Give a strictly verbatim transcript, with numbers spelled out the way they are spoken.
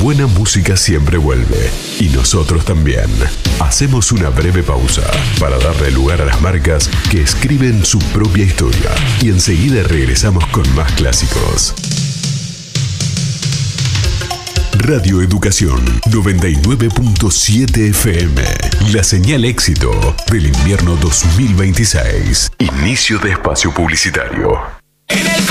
buena música siempre vuelve, y nosotros también. Hacemos una breve pausa para darle lugar a las marcas que escriben su propia historia, y enseguida regresamos con más clásicos. Radio Educación noventa y nueve punto siete F M, la señal éxito del invierno dos mil veintiséis. Inicio de espacio publicitario. En el